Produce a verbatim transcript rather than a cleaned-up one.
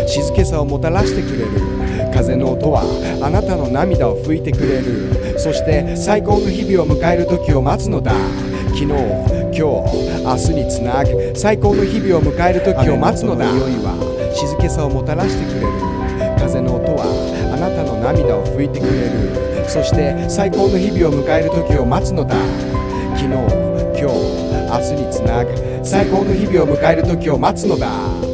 静けさをもたらしてくれる。風の音はあなたの涙を拭いてくれる。そして最高の日々を迎える時を待つのだ。昨日、今日、明日につなぐ最高の日々を迎える時を待つのだ。匂いは静けさをもたらしてくれる。風の音はあなたの涙を拭いてくれる。そして最高の日々を迎える時を待つのだ。昨日、今日、明日につなぐ最高の日々を迎える時を待つのだ。